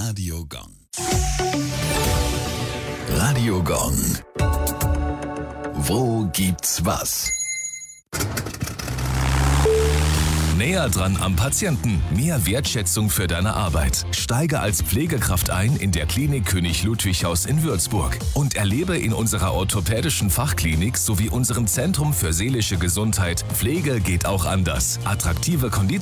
Radio Gong. Radio Gong. Wo gibt's was? Näher dran am Patienten. Mehr Wertschätzung für deine Arbeit. Steige als Pflegekraft ein in der Klinik König Ludwig Haus in Würzburg und erlebe in unserer orthopädischen Fachklinik sowie unserem Zentrum für seelische Gesundheit Pflege geht auch anders. Attraktive Konditionen